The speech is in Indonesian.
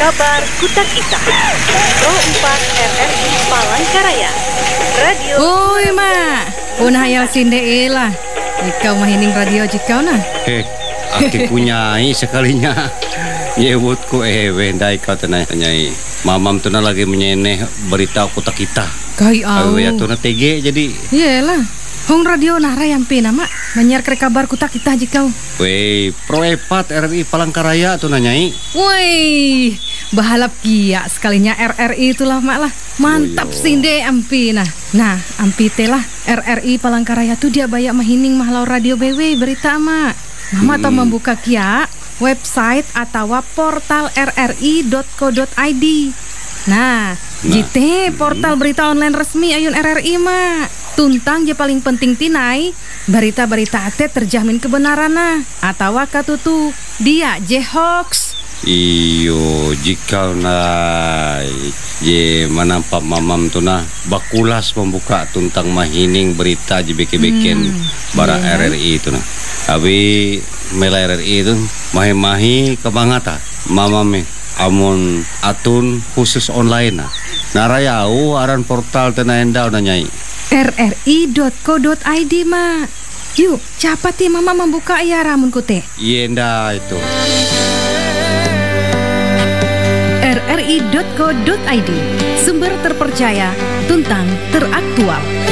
Kabar Kutak Ita Pro 4 RRI Palangkaraya Radio. Oi mak, punah hayal sinde lah. Ikau mahining radio jikau nah. Aki punyai sekalinya. Yewutku wendai kau tenai. Mamam tu na lagi menyeneh berita Kutak Ita. Kai au. Ya tu na tege jadi. Iyalah. Hong radio nara yang pina mak menyiar kabar Kutak Ita jikau. Wei, Pro 4 RRI Palangkaraya tu nanyai. Woi, bahalap kia sekalinya RRI itulah mak lah. Mantap sinde ampi nah. Nah, ampi telah RRI Palangkaraya tu dia banyak mahining mahlau radio BW berita mak. Mama tau membuka kia website atau portal rri.co.id. Nah, jite portal berita online resmi ayun RRI mak. Tuntang je paling penting tinai berita-berita ate terjamin kebenaran nah atau katutu dia je hoax. Iyo jika nai je manampak mamam tu na bakulas membuka tuntang mahining berita je beken bara RRI itu na. Abi mela RRI itu mahi-mahi kebangata mamam amun atun khusus online na. Narayau aran portal tena endau nanyai. rri.co.id mak. Yuk, cepat ya mama membuka ya ramun kute. Yenda itu. rri.co.id, sumber terpercaya, tuntang teraktual.